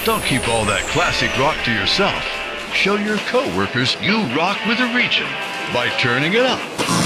Don't keep all that classic rock to yourself. Show your coworkers you rock with a region by turning it up.